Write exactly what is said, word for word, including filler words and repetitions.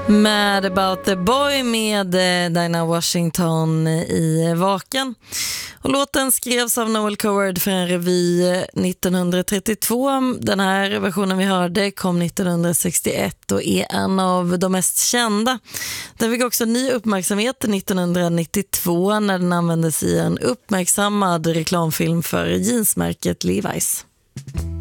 Mad about the boy med eh, Dinah Washington i Vaken. Och låten skrevs av Noel Coward för en revy nittonhundratrettiotvå. Den här versionen vi hörde kom nittonhundrasextioett och är en av de mest kända. Den fick också ny uppmärksamhet nittonhundranittiotvå när den användes i en uppmärksammad reklamfilm för jeansmärket Levi's.